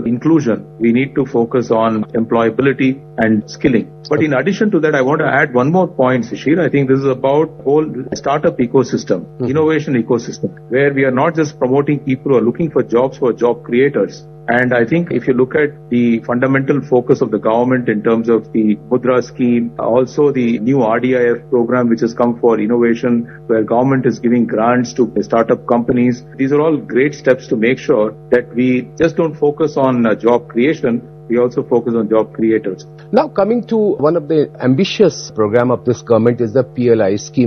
inclusion, we need to focus on employability and skilling. But in addition to that, I want to add one more point, Shishir. I think this is about whole startup ecosystem, innovation ecosystem, where we are not just promoting people who are looking for jobs for job creators. And I think if you look at the fundamental focus of the government in terms of the Mudra scheme, also the new RDIF program which has come for innovation, where government is giving grants to startup companies, these are all great steps to make sure that we just don't focus on job creation, we also focus on job creators. Now coming to one of the ambitious program of this government is the PLI scheme.